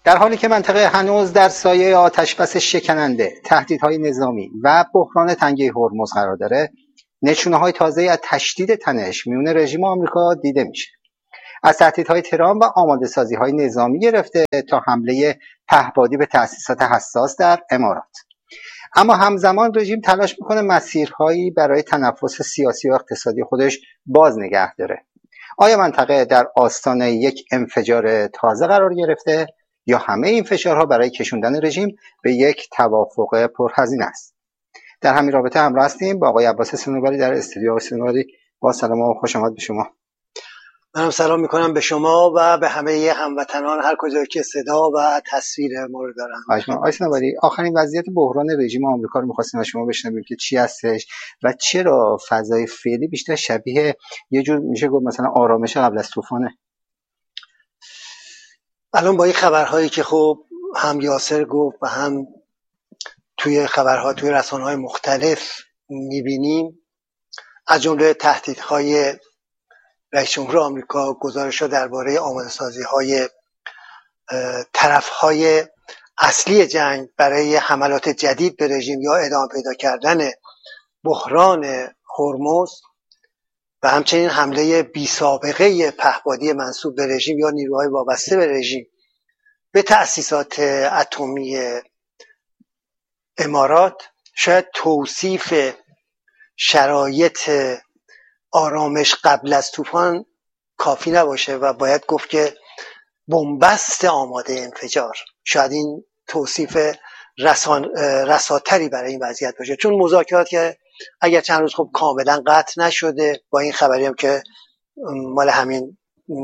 در حالی که منطقه هنوز در سایه آتش‌بس شکننده، تهدیدهای نظامی و بحران تنگه هرمز قرار داره، نشونه‌های تازه‌ای از تشدید تنش میون رژیم آمریکا دیده میشه. از تهدیدهای ترامپ و آماده‌سازی‌های نظامی گرفته تا حمله پهپادی به تأسیسات حساس در امارات. اما همزمان رژیم تلاش میکنه مسیرهایی برای تنفس سیاسی و اقتصادی خودش باز نگه داره. آیا منطقه در آستانه یک انفجار تازه قرار گرفته یا همه این فشارها برای کشوندن رژیم به یک توافق پرهزینه است؟ در همین رابطه همراه هستیم با آقای عباس صنوبری در استودیو. آقای صنوبری، با سلام و خوش آمد به شما. منم سلام میکنم به شما و به همه هموطنان هر کجا که صدا و تصویر ما رو دارن. آقای صنوبری، آخرین وضعیت بحران رژیم آمریکا رو می‌خواستیم از شما بشنویم که چی هستش و چرا فضای فعلی بیشتر شبیه یه جور میشه گفت مثلا آرامش قبل از طوفانه. الان با این خبرهایی که خب هم یاسر گفت و هم توی خبرها توی رسانه‌های مختلف میبینیم، از جمله تهدیدهای رئیس جمهور آمریکا، گزارش‌ها درباره آماده‌سازی‌های طرف‌های اصلی جنگ برای حملات جدید به رژیم یا ادامه پیدا کردن بحران هرمز و همچنین حمله بی‌سابقه پهپادی منسوب به رژیم یا نیروهای وابسته به رژیم به تأسیسات اتمی امارات شاید توصیف شرایط آرامش قبل از طوفان کافی نباشه و باید گفت که بنبست آماده انفجار. شاید این توصیف رساتری برای این وضعیت باشه، چون مذاکرات که اگر چند روز خب کاملا قطع نشده، با این خبری هم که مال همین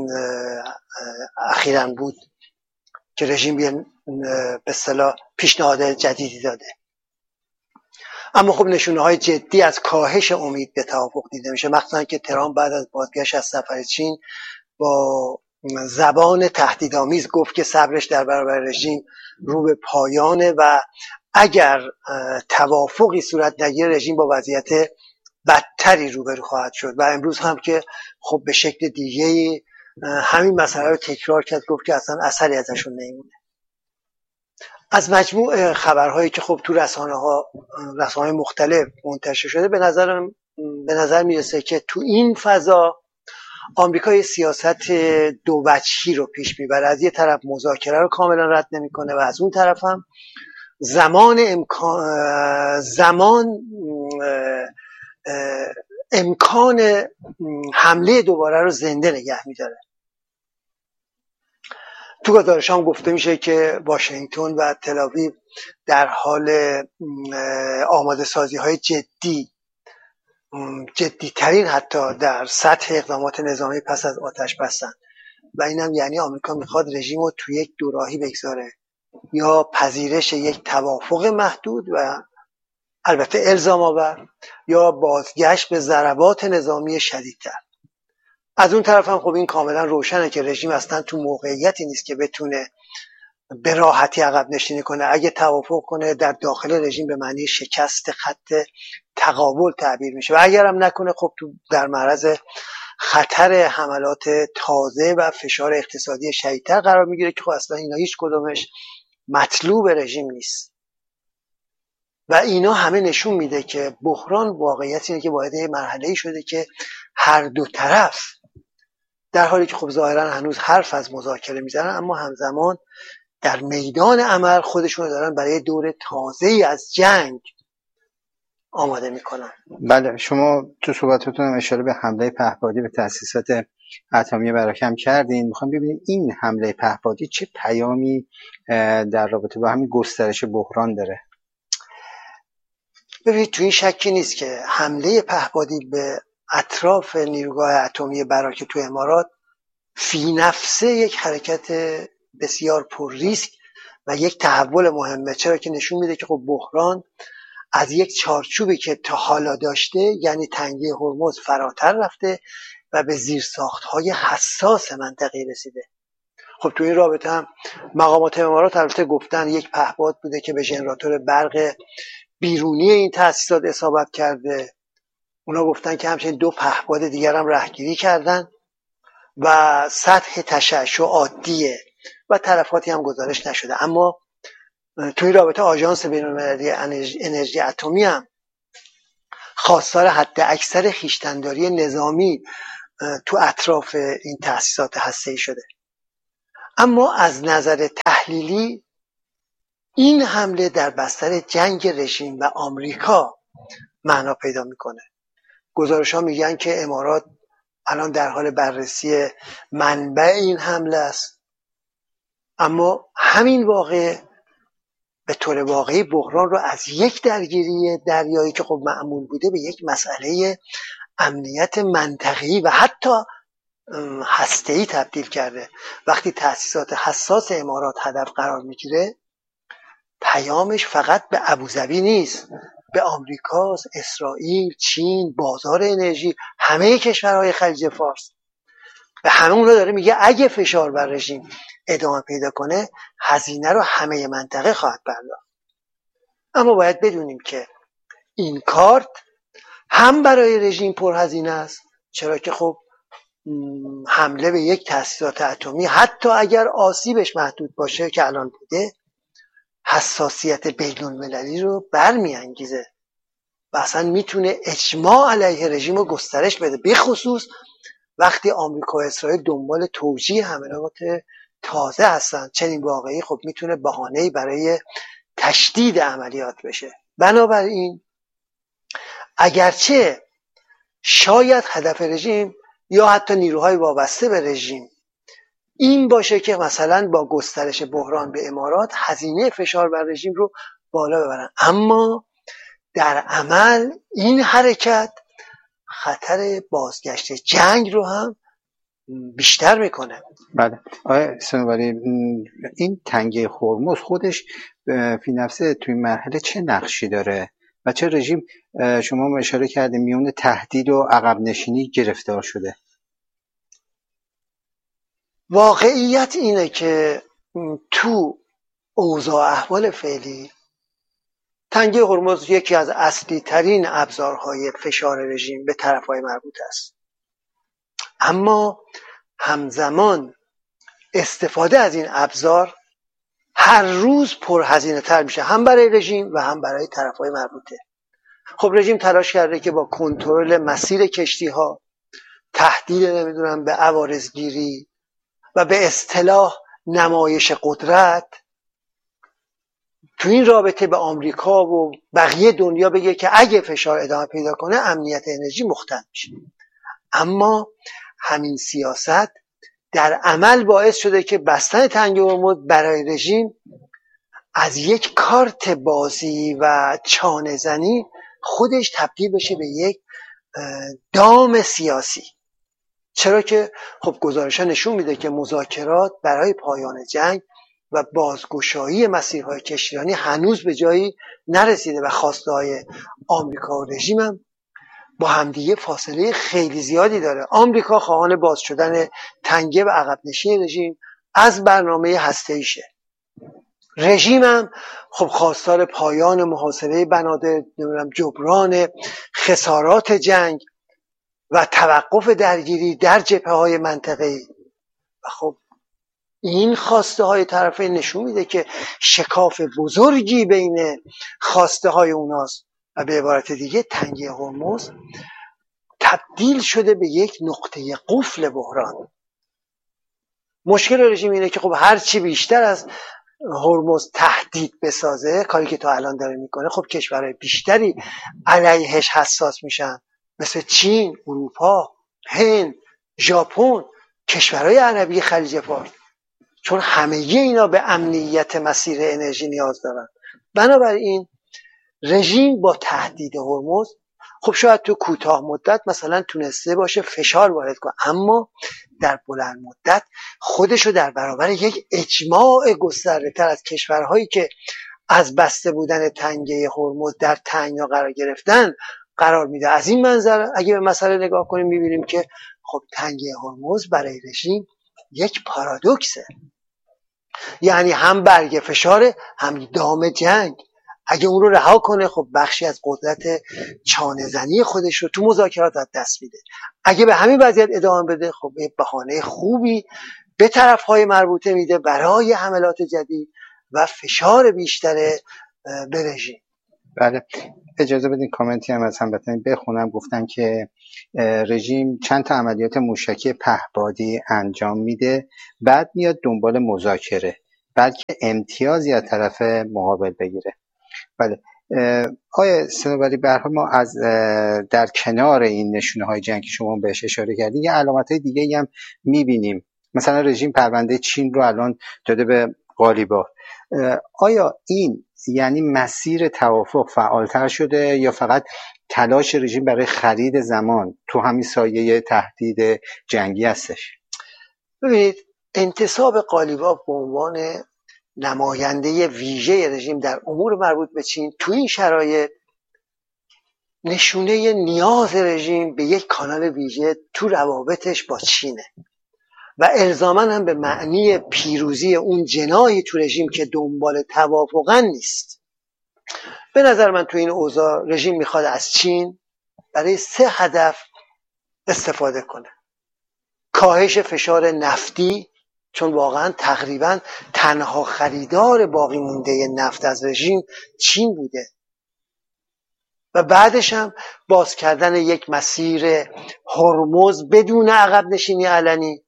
اخیراً بود که رژیم به اصطلاح پیشنهاد جدیدی داده، اما خب نشونه های جدی از کاهش امید به توافق دیده میشه، مخصوصا که ترامپ بعد از بازگشت از سفر چین با زبان تهدیدآمیز گفت که صبرش در برابر رژیم رو به پایانه و اگر توافقی صورت نگیره رژیم با وضعیت بدتری روبرو خواهد شد. و امروز هم که خب به شکل دیگه همین مسئله رو تکرار کرد، گفت که اصلا اثری ازشون نمیمونه. از مجموع خبرهایی که خب تو رسانه‌های مختلف منتشر شده به نظر میرسه که تو این فضا آمریکا سیاست دو وجهی رو پیش میبره. از یه طرف مذاکره رو کاملا رد نمیکنه و از اون طرف هم امکان حمله دوباره رو زنده نگه میداره. تو گزارش هم گفته میشه که واشنگتن و تل‌آویو در حال آماده سازی های جدیترین حتی در سطح اقدامات نظامی پس از آتش بستن و اینم یعنی آمریکا میخواد رژیم رو تو یک دوراهی بگذاره، یا پذیرش یک توافق محدود و البته الزام آور، یا بازگشت به ضربات نظامی شدیدتر. از اون طرف هم خب این کاملا روشنه که رژیم اصلا تو موقعیتی نیست که بتونه به راحتی عقب نشینی کنه. اگه توافق کنه در داخل رژیم به معنی شکست خط تقابل تعبیر میشه و اگر هم نکنه خب تو در معرض خطر حملات تازه و فشار اقتصادی شدیدتر قرار میگیره که خب اصلا اینا هیچ کدومش مطلوب رژیم نیست. و اینا همه نشون میده که بحران واقعیت اینه که وارد مرحله‌ای شده که هر دو طرف در حالی که خب ظاهرا هنوز حرف از مذاکره میزنن، اما همزمان در میدان عمل خودشون دارن برای دور تازه‌ای از جنگ آماده میکنن. بله، شما تو صحبتتون اشاره به حمله پهپادی به تأسیسات اتمی براکم کردین. میخوام ببینیم این حمله پهپادی چه پیامی در رابطه با همین گسترش بحران داره. ببینید تو این شکی نیست که حمله پهپادی به اطراف نیروگاه اتمی براکه تو امارات فی نفسه یک حرکت بسیار پر ریسک و یک تحول مهمه، چرا که نشون میده که خب بحران از یک چارچوبی که تا حالا داشته، یعنی تنگه هرمز، فراتر رفته و به زیرساخت‌های حساس منطقه رسیده. خب تو این رابطه هم مقامات امارات البته گفتن یک پهپاد بوده که به ژنراتور برق بیرونی این تأسیسات اصابت کرده. اونا گفتن که همچنین 2 پهپاد دیگر هم رهگیری کردن و سطح تشعشع عادی و تلفاتی هم گزارش نشده. اما توی رابطه آژانس بین‌المللی انرژی اتمی هم خواستار حد اکثر خویشتن‌داری نظامی تو اطراف این تأسیسات هسته‌ای شده. اما از نظر تحلیلی این حمله در بستر جنگ رژیم و آمریکا معنا پیدا میکنه. گزارش ها میگن که امارات الان در حال بررسی منبع این حمله است، اما همین واقع به طور واقعی بحران رو از یک درگیری دریایی که خب معمول بوده به یک مسئله امنیت منطقه‌ای و حتی هسته‌ای تبدیل کرده. وقتی تأسیسات حساس امارات هدف قرار میگیره، پیامش فقط به ابوظبی نیست، به آمریکاست، اسرائیل، چین، بازار انرژی، همه کشورهای خلیج فارس. به همه اونا داره میگه اگه فشار بر رژیم ادامه پیدا کنه، هزینه رو همه منطقه خواهد پرداخت. اما باید بدونیم که این کارت هم برای رژیم پرهزینه است، چرا که خب حمله به یک تأسیسات اتمی حتی اگر آسیبش محدود باشه که الان بوده، حساسیت بین‌المللی رو برمی‌انگیزه و اصلا میتونه اجماع علیه رژیم رو گسترش بده، به خصوص وقتی آمریکا و اسرائیل دنبال توجیه حملات تازه هستن. چنین واقعی خب میتونه بهانه‌ای برای تشدید عملیات بشه. بنابراین اگرچه شاید هدف رژیم یا حتی نیروهای وابسته به رژیم این باشه که مثلا با گسترش بحران به امارات هزینه فشار بر رژیم رو بالا ببرن، اما در عمل این حرکت خطر بازگشت جنگ رو هم بیشتر میکنه. بله آقای صنوبری، این تنگه هرمز خودش فی نفسه توی مرحله چه نقشی داره و چه رژیم، شما اشاره کردیم، میون تهدید و عقب نشینی گرفتار شده؟ واقعیت اینه که تو اوضاع احوال فعلی تنگه هرمز یکی از اصلی ترین ابزارهای فشار رژیم به طرفهای مربوط است، اما همزمان استفاده از این ابزار هر روز پرهزینه تر میشه، هم برای رژیم و هم برای طرفهای مربوطه. خب رژیم تلاش کرده که با کنترل مسیر کشتی ها، تهدید به عوارضگیری و به اصطلاح نمایش قدرت تو این رابطه به آمریکا و بقیه دنیا بگه که اگه فشار ادامه پیدا کنه امنیت انرژی مختل میشه. اما همین سیاست در عمل باعث شده که بستن تنگه هرمز برای رژیم از یک کارت بازی و چانه زنی خودش تبدیل بشه به یک دام سیاسی، چرا که خب گزارش‌ها نشون میده که مذاکرات برای پایان جنگ و بازگشایی مسیرهای کشتیرانی هنوز به جایی نرسیده و خواسته‌های آمریکا و رژیم هم با همدیگه فاصله خیلی زیادی داره. آمریکا خواهان باز شدن تنگه و عقب نشینی رژیم از برنامه هسته‌ایشه، رژیم هم خب خواستار پایان محاصره بنادر، جبران خسارات جنگ و توقف درگیری در جبهه‌های منطقه‌ای. و خب این خواسته های طرفین نشون میده که شکاف بزرگی بین خواسته های اوناست و به عبارت دیگه تنگه هرمز تبدیل شده به یک نقطه قفل بحران. مشکل رژیم اینه که خب هرچی بیشتر از هرمز تهدید بسازه، کاری که تا الان داره میکنه، خب کشورهای بیشتری علیهش حساس میشن، مثل چین، اروپا، هند، ژاپن، کشورهای عربی خلیج فارس، چون همه اینا به امنیت مسیر انرژی نیاز دارن. بنابراین رژیم با تهدید هرمز خب شاید تو کوتاه مدت مثلا تونسته باشه فشار وارد کنه، اما در بلند مدت خودشو در برابر یک اجماع گسترده تر از کشورهایی که از بسته بودن تنگه هرمز در تنگنا قرار گرفتن قرار میده. از این منظر اگه به مسئله نگاه کنیم میبینیم که خب تنگه هرمز برای رژیم یک پارادوکسه، یعنی هم برگ فشاره هم دام جنگ. اگه اون رو رها کنه خب بخشی از قدرت چانه زنی خودش رو تو مذاکرات از دست میده. اگه به همین وضعیت ادامه بده خب یه بهانه خوبی به طرفهای مربوطه میده برای حملات جدید و فشار بیشتر به رژیم. بله، اجازه بدین کامنتی هم از هموطنان بخونم. گفتن که رژیم چند تا عملیات موشکی پهپادی انجام میده، بعد میاد دنبال مذاکره، بلکه امتیازی از طرف مقابل بگیره. بله، آقای صنوبری، به هر حال ما از در کنار این نشونه های جنگی شما بهش اشاره کردین، یه علامت های دیگه هم میبینیم. مثلا رژیم پرونده چین رو الان داده به قالیباف. آیا این یعنی مسیر توافق فعالتر شده یا فقط تلاش رژیم برای خرید زمان تو همین سایه تهدید جنگی هستش؟ ببینید، انتصاب قالیباف به عنوان نماینده ویژه رژیم در امور مربوط به چین تو این شرایط نشونه نیاز رژیم به یک کانال ویژه تو روابطش با چینه و الزاما هم به معنی پیروزی اون جناحی تو رژیم که دنبال توافقن نیست. به نظر من تو این اوضاع رژیم میخواد از چین برای 3 هدف استفاده کنه: کاهش فشار نفتی، چون واقعا تقریبا تنها خریدار باقی مونده نفت از رژیم چین بوده، و بعدش هم باز کردن یک مسیر هرمز بدون عقب نشینی علنی،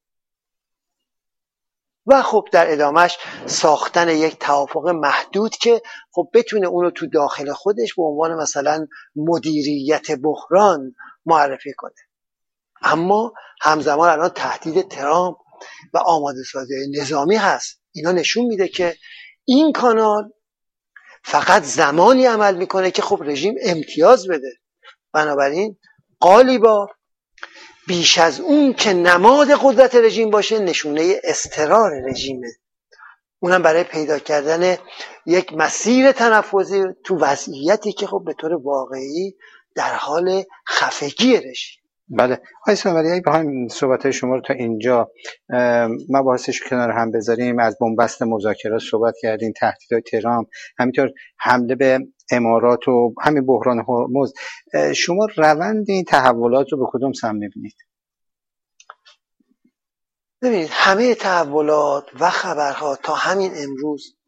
و خب در ادامهش ساختن یک توافق محدود که خب بتونه اونو تو داخل خودش به عنوان مثلا مدیریت بحران معرفی کنه. اما همزمان الان تهدید ترامپ و آماده سازی نظامی هست. اینا نشون میده که این کانال فقط زمانی عمل میکنه که خب رژیم امتیاز بده. بنابراین قالیباف بیش از اون که نماد قدرت رژیم باشه، نشونه اضطرار رژیمه، اونم برای پیدا کردن یک مسیر تنفسی تو وضعیتی که خب به طور واقعی در حال خفگی رژیم. بله، آقای صنوبری، اگه بخوایم صحبت‌های شما رو تا اینجا مباحثش کنار هم بذاریم، از بنبست مذاکرات صحبت کردیم، تهدیدهای ترامپ، همینطور حمله به امارات و همین بحران هرمز، شما روند این تحولات رو به کدوم سمت می‌بینید؟ ببینید، همه تحولات و خبرها تا همین امروز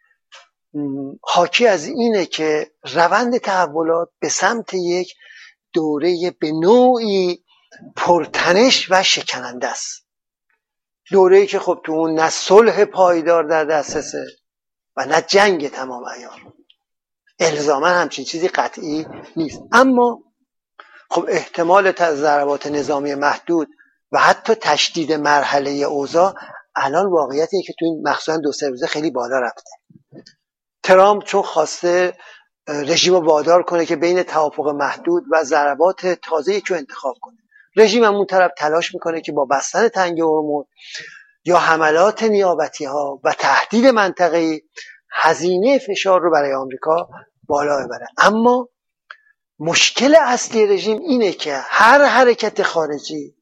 حاکی از اینه که روند تحولات به سمت یک دوره به نوعی پرتنش و شکننده است. دوره‌ای که خب تو اون نه صلح پایدار در دسترسه و نه جنگ تمام عیار. الزاما همچین چیزی قطعی نیست، اما خب احتمال ضربات نظامی محدود و حتی تشدید مرحله اوضاع الان واقعیتیه که تو این مخصوصا 2-3 روزه خیلی بالا رفته. ترامپ چون خواسته رژیم رو وادار کنه که بین توافق محدود و ضربات تازه یکی رو انتخاب کنه، رژیم هم اون طرف تلاش میکنه که با بستن تنگ هرمز یا حملات نیابتی ها و تهدید منطقه‌ای هزینه فشار رو برای آمریکا بالا ببره. اما مشکل اصلی رژیم اینه که هر حرکت خارجی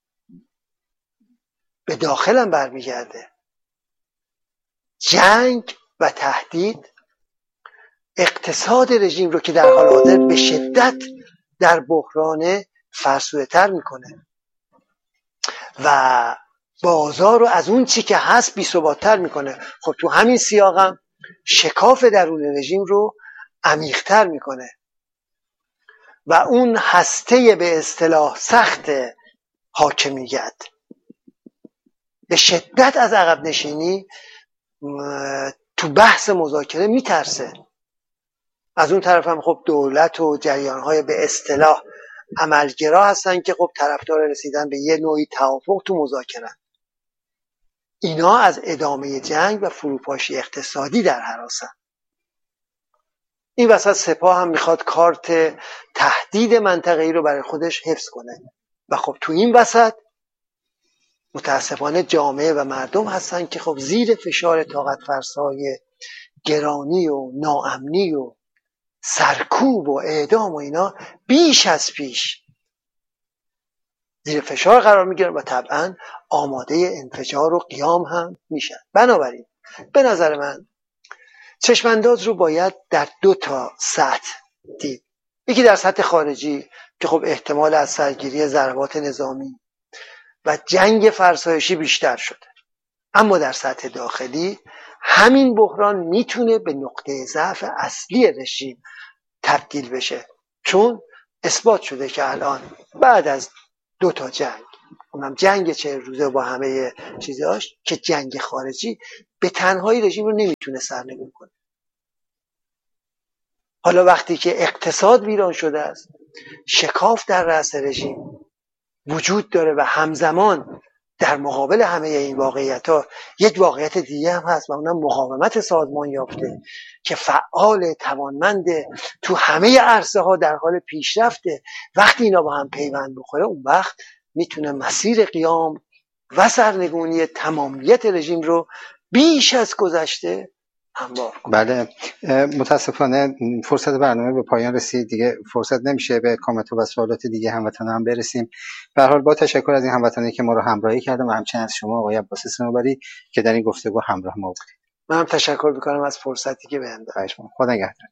به داخل هم برمیگرده. جنگ و تهدید اقتصاد رژیم رو که در حال حاضر به شدت در بحران فرسوده تر میکنه و بازار رو از اون چی که هست بی ثبات تر میکنه. خب تو همین سیاق هم شکاف درون رژیم رو عمیق‌تر میکنه و اون هسته به اصطلاح سخت حاکمیت به شدت از عقب نشینی تو بحث مذاکره میترسه. از اون طرف هم خب دولت و جریانهای به اصطلاح عملگرا هستن که خب طرفدار رسیدن به یه نوعی توافق تو مذاکره. اینا از ادامه جنگ و فروپاشی اقتصادی در هراسن. این وسط سپاه هم میخواد کارت تهدید منطقه‌ای رو برای خودش حفظ کنه و خب تو این وسط متاسفانه جامعه و مردم هستن که خب زیر فشار طاقت فرسای گرانی و ناامنی و سرکوب و اعدام و اینا بیش از پیش زیر فشار قرار میگیرن و طبعا آماده انفجار و قیام هم میشن. بنابراین به نظر من چشمانداز رو باید در 2 سطح دید. یکی در سطح خارجی که خب احتمال از سرگیری ضربات نظامی و جنگ فرسایشی بیشتر شده اما در سطح داخلی همین بحران میتونه به نقطه ضعف اصلی رژیم تبدیل بشه، چون اثبات شده که الان بعد از 2 تا جنگ، اونم جنگ 40 روزه با همه چیزاش، که جنگ خارجی به تنهایی رژیم رو نمیتونه سرنگون کنه. حالا وقتی که اقتصاد ویران شده است، شکاف در رأس رژیم وجود داره و همزمان در مقابل همه این واقعیت‌ها یک واقعیت دیگه هم هست و اونم مقاومت سازمان یافته که فعال، توانمنده، تو همه عرصه‌ها در حال پیشرفته. وقتی اینا با هم پیوند بخوره، اون وقت میتونه مسیر قیام و سرنگونی تمامیت رژیم رو بیش از گذشته هموار کنه. بله، متاسفانه فرصت برنامه به پایان رسید، دیگه فرصت نمیشه به کامنت و سوالات دیگه هموطنان هم برسیم. به هر حال با تشکر از این هموطنانی که ما رو همراهی کردن و همچنین از شما آقای عباس صنوبری که در این گفتگو همراه ما بودید. من هم تشکر می‌کنم از فرصتی که بهم دادید. خدا نگهدار.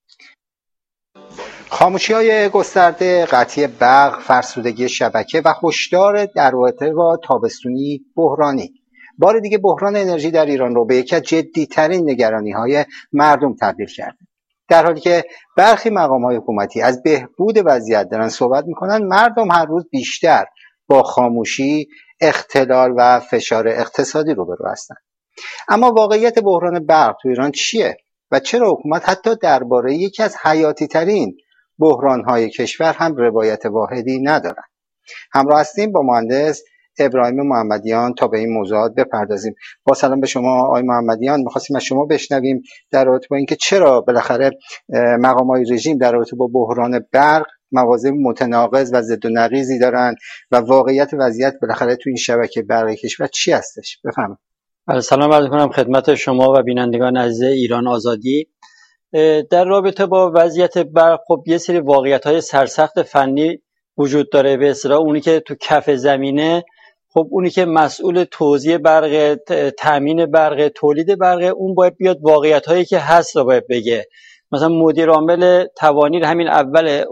خاموشی‌های گسترده، قطعی برق، فرسودگی شبکه و هشدار در رابطه با تابستونی بحرانی. بار دیگه بحران انرژی در ایران رو به یکی از جدی‌ترین نگرانی‌های مردم تبدیل کرده. در حالی که برخی مقام‌های حکومتی از بهبود وضعیت دارن صحبت می‌کنن، مردم هر روز بیشتر با خاموشی، اختلال و فشار اقتصادی روبرو هستند. اما واقعیت بحران برق تو ایران چیه و چرا حکومت حتی درباره یکی از حیاتی‌ترین بحران‌های کشور هم روایت واحدی ندارد؟ همراه هستیم با مهندس ابراهیم محمدیان تا به این موضوعات بپردازیم. با سلام به شما آقای محمدیان، می‌خواستیم از شما بشنویم در رابطه با اینکه چرا بالاخره مقام‌های رژیم در رابطه با بحران برق مواضع متناقض و ضد و نقیضی دارند و واقعیت وضعیت بالاخره تو این شبکه برق کشور چی هستش؟ بفرمایید. سلام عرض می‌کنم خدمت شما و بینندگان عزیز ایران آزادی. در رابطه با وضعیت برق، خب یه سری واقعیت‌های سرسخت فنی وجود داره. به اصطلاح اونی که تو کف زمینه، خب اونی که مسئول توزیع برق، تامین برق، تولید برق، اون باید بیاد واقعیت‌هایی که هست رو باید بگه. مثلا مدیر عامل توانیر همین اوایل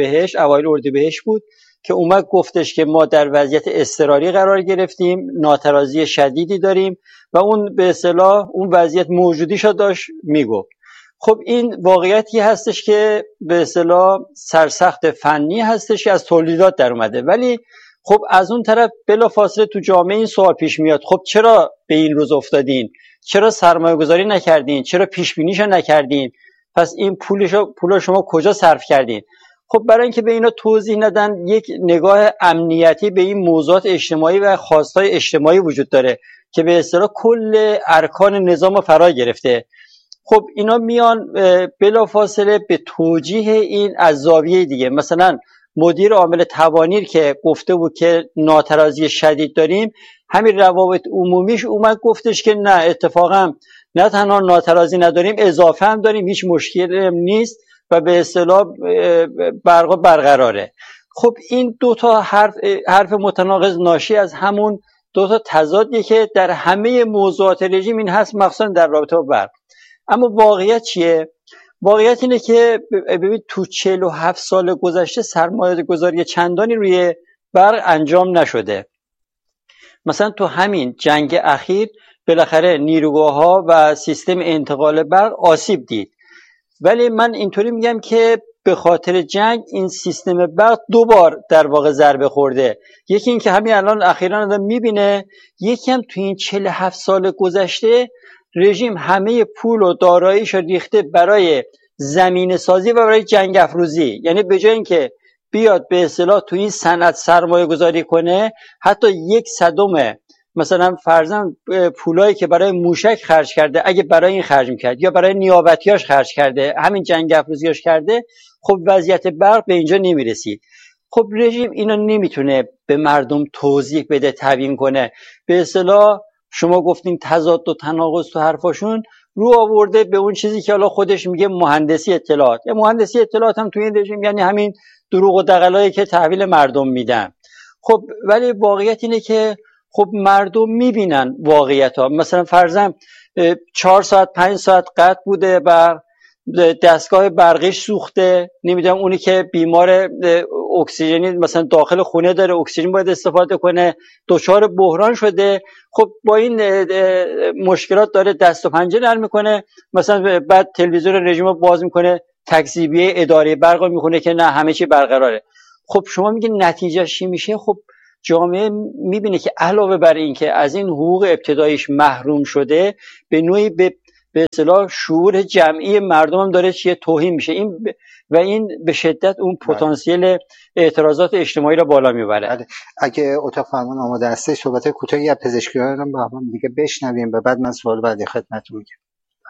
اردیبهشت بود که اومد گفتش که ما در وضعیت اضطراری قرار گرفتیم، ناترازی شدیدی داریم و اون به اصطلاح اون وضعیت موجودیشو داشت میگفت. خب این واقعیتی هستش که به اصطلاح سرسخت فنی هستش که از تولیدات در اومده، ولی خب از اون طرف بلافاصله تو جامعه این سوال پیش میاد، خب چرا به این روز افتادین؟ چرا سرمایه گذاری نکردین؟ چرا پیش بینیشو نکردین؟ پس این پول شما کجا صرف کردین؟ خب برای اینکه به اینا توضیح ندن، یک نگاه امنیتی به این موضوعات اجتماعی و خواستای اجتماعی وجود داره که به اصطلاح کل ارکان نظام رو فرا گرفته. خب اینا میان بلافاصله به توجیه این از زاویه دیگه. مثلا مدیر عامل توانیر که گفته بود که ناترازی شدید داریم، همین روابط عمومیش اومد گفتش که نه، اتفاقا نه تنها ناترازی نداریم، اضافه هم داریم، هیچ مشکلی نیست و به اصطلاح برق برقراره. خب این 2 تا حرف متناقض ناشی از همون 2 تا تضادیه که در همه موضوعات رژیم این هست، مخصوصا در رابطه با برق. اما واقعیت چیه؟ واقعیت اینه که ببین تو 47 سال گذشته سرمایه گذاری چندانی روی برق انجام نشده. مثلا تو همین جنگ اخیر بالاخره نیروگاه‌ها و سیستم انتقال برق آسیب دید، ولی من اینطوری میگم که به خاطر جنگ این سیستم برق 2 بار در واقع ضربه خورده. یکی این که همین الان اخیراً آدم میبینه، یکی هم تو این 47 سال گذشته رژیم همه پول و داراییش رو ریخته برای زمین سازی و برای جنگ افروزی. یعنی به جای اینکه بیاد به اصطلاح تو این صنعت سرمایه گذاری کنه، حتی 1/100 مثلا فرضاً پولایی که برای موشک خرج کرده اگه برای این خرج میکرد یا برای نیابتیاش خرج کرده، همین جنگ افروزیاش کرده، خب وضعیت برق به اینجا نمیرسید. خب رژیم اینا نمیتونه به مردم توضیح بده، تبیین کنه. به اصطلاح شما گفتین تضاد و تناقض تو حرفاشون رو آورده به اون چیزی که حالا خودش میگه مهندسی اطلاعات. یا مهندسی اطلاعات هم تو این رژیم یعنی همین دروغ و دغلایی که تحویل مردم میدن. خب ولی واقعیت اینه که خب مردم میبینن واقعیت ها. مثلا فرضاً 4 ساعت 5 ساعت قطع بوده، دستگاه برقیش سوخته، نمیدونم اونی که بیمار اکسیژنی مثلا داخل خونه داره، اکسیژن باید استفاده کنه، دچار بحران شده. خب با این مشکلات داره دست و پنجه نرم میکنه، مثلا بعد تلویزیون رژیم رو باز میکنه، تکذیبیه اداره برق میخونه که نه همه چی برقراره. خب شما میگه نتیجهش چی میشه؟ خب جامعه میبینه که علاوه بر این که از این حقوق ابتداییش محروم شده، به نوعی به اصطلاح شعور جمعی مردم هم داره چیه توهین میشه. این به شدت اون پتانسیل اعتراضات اجتماعی را بالا میبره. اگه اتاق فرمان آماده است صحبت کوتاهی از پزشکیان رو با هم دیگه بشنویم و بعد من سوال بعدی خدمتتون میگم.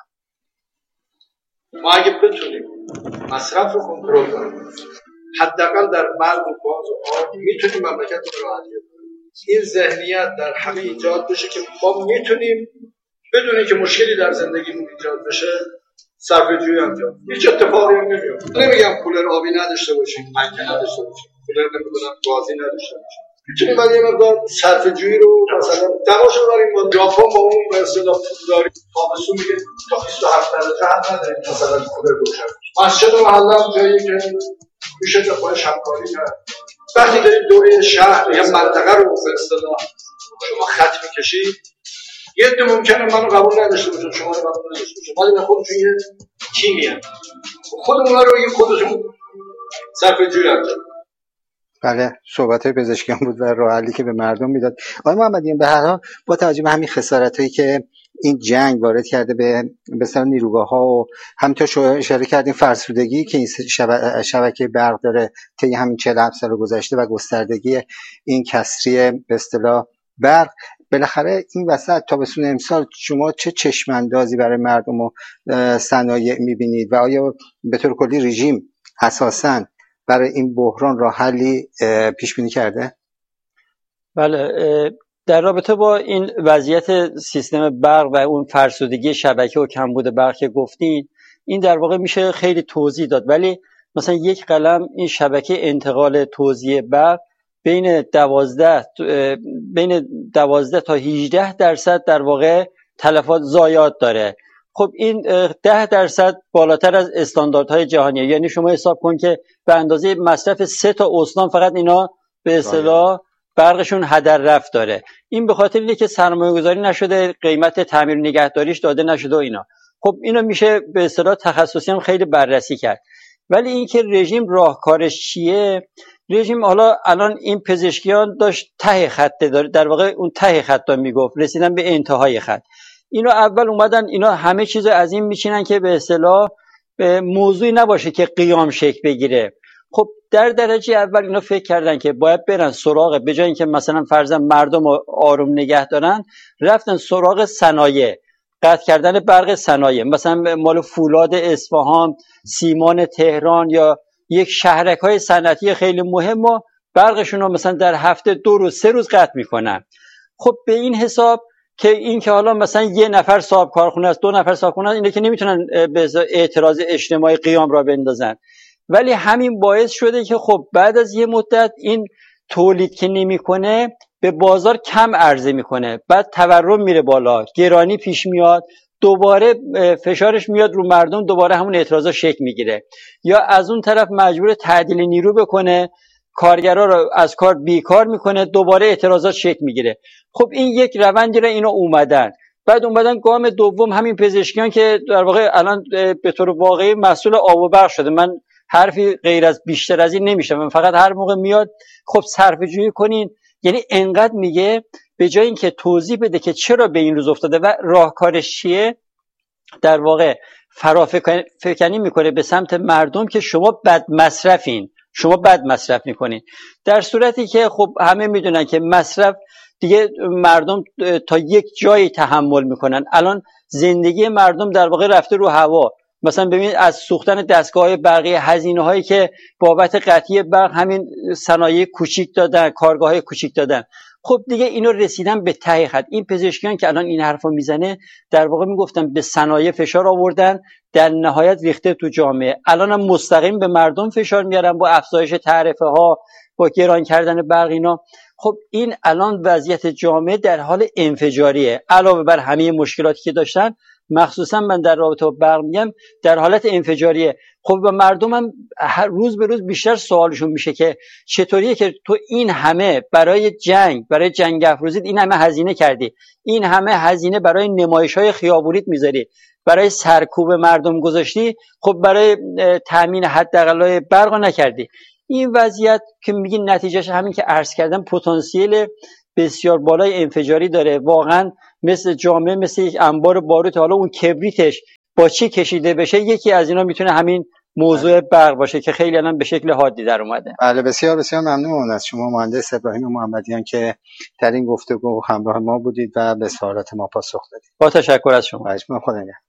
ما اگه بتونیم مصرف رو کنترل کنیم، حداقل در برق و گاز و آب، میتونیم مملکت رو راحت کنیم. این ذهنیت در همه ایجاد بشه که ما میتونیم بدون که مشکلی در زندگیمون ایجاد بشه صرفه‌جویی انجام. هیچ اتفاقی هم نمیفته. نمیگم کولر آبی نداشته باشیم، پنکه نداشته باشیم، کولر نمیدونم گازی نداشته باشیم. میتونیم ولی یه مقدار صرفه‌جویی رو مثلا تماشا بریم. با ژاپن با اون به اصطلاح پولداری تابستون میگه تا 27 درجه حد نداریم مثلا کولر روشن. مسجد محله هم جایی که میشه که خودش همکاری کرد. وقتی دارید دوره شهر یا منطقه رو به اصطلاح شما خط میکشید، یه عده ممکنه منو قبول نداشته باشه، شما رو قبول نداشته باشه، ولی خودشون یه تیمی هست، خودمون رو یه خودشون صرفه‌جویی انجام. بله، صحبت پزشکیان بود و راه حلی که به مردم میداد. آقای محمدیان، به هر حال با توجه به همین خسارتایی که این جنگ وارد کرده به مثلا نیروگاه‌ها و همینطور شما اشاره کردین فرسودگی که این شبکه برق داره طی همین 47 سال گذشته و گستردگی این کسری به اصطلاح برق، بالاخره این وسط تابستون امسال شما چه چشماندازی برای مردم و صنایع می‌بینید و آیا به طور کلی رژیم اساساً برای این بحران راه حلی پیش بینی کرده؟ بله، در رابطه با این وضعیت سیستم برق و اون فرسودگی شبکه و کمبود برق که گفتین، این در واقع میشه خیلی توضیح داد، ولی مثلا یک قلم این شبکه انتقال توزیع برق بین 12 تا 18% در واقع تلفات ضایعات داره. خب این 10% بالاتر از استانداردهای جهانیه. یعنی شما حساب کن که به اندازه مصرف 3 تا استان فقط اینا به اصطلاح برقشون هدر رفت داره. این به خاطر اینه که سرمایه‌گذاری نشده، قیمت تعمیر نگهداریش داده نشده و اینا. خب اینو میشه به اصطلاح تخصصی هم خیلی بررسی کرد. ولی این که رژیم راهکارش چیه؟ رژیم حالا الان این پزشکیان داشت ته خط داره، در واقع اون ته خط میگفت، رسیدن به انتهای خط. اینا اول اومدن اینا همه چیز از این میچینن که به اصطلاح موضوعی نباشه که قیام شکل بگیره. خب در درجه اول اینا فکر کردن که باید برن سراغ، به جای اینکه مثلا فرضاً مردم آروم نگه دارن، رفتن سراغ صنایع، قطع کردن برق صنایع، مثلا مال فولاد اصفهان، سیمان تهران یا یک شهرک‌های صنعتی خیلی مهم و برقشون رو مثلا در هفته 2 روز 3 روز قطع میکنن. خب به این حساب که این که حالا مثلا یه نفر صاحب کارخونه است، 2 نفر صاحب کارخونه است، اینه که نمیتونن به اعتراض اجتماعی قیام را بندازن. ولی همین باعث شده که خب بعد از یه مدت این تولید که نمیکنه به بازار کم عرضه میکنه، بعد تورم میره بالا، گرانی پیش میاد، دوباره فشارش میاد رو مردم، دوباره همون اعتراضا شکل میگیره. یا از اون طرف مجبور تعدیل نیرو بکنه، کارگرا رو از کار بیکار میکنه، دوباره اعتراضات شکل میگیره. خب این یک روندی رو اینا اومدن. بعد اومدن گام دوم همین پزشکیان که در واقع الان به طور واقعی مسئول آب و برق شده. من حرفی غیر از بیشتر از این نمیشم، فقط هر موقع میاد خب صرفه‌جویی کنین، یعنی انقدر میگه به جای اینکه توضیح بده که چرا به این روز افتاده و راهکارش چیه، در واقع فرافکنی میکنه به سمت مردم که شما بد مصرفین، شما بد مصرف میکنین، در صورتی که خب همه میدونن که مصرف دیگه مردم تا یک جایی تحمل میکنن. الان زندگی مردم در واقع رفته رو هوا. مثلا ببینید از سوختن دستگاه‌های برقی، هزینه‌هایی که بابت قطعی برق همین صنایع کوچیک دادن، کارگاه‌های کوچیک دادن، خب دیگه اینو رسیدن به ته خط. این پزشکیان که الان این حرفو میزنه در واقع میگفتن به صنایع فشار آوردن، در نهایت ریخته تو جامعه. الان هم مستقیم به مردم فشار میارن با افزایش تعرفه ها، با گران کردن برق اینا. خب این الان وضعیت جامعه در حال انفجاریه. علاوه بر همه مشکلاتی که داشتن، مخصوصا من در رابطه با برق میگم در حالت انفجاریه. خب و مردمم هر روز به روز بیشتر سوالشون میشه که چطوریه که تو این همه برای جنگ افروزی این همه هزینه کردی، این همه هزینه برای نمایش‌های خیابونیت میذاری، برای سرکوب مردم گذاشتی، خب برای تامین حداقلای برق نکردی. این وضعیت که میگی نتیجهش همین که عرض کردم پتانسیل بسیار بالای انفجاری داره. واقعا مثل جامعه مثل یک انبار باروت، حالا اون کبریتش با چی کشیده بشه یکی از اینا میتونه همین موضوع برق باشه که خیلی الان به شکل حادی در اومده. بله بسیار بسیار ممنون از شما مهندس ابراهیم محمدیان که در این گفتگو همراه ما بودید و به سوالات ما پاسخ دادید. با تشکر از شما. خدا نگهدار.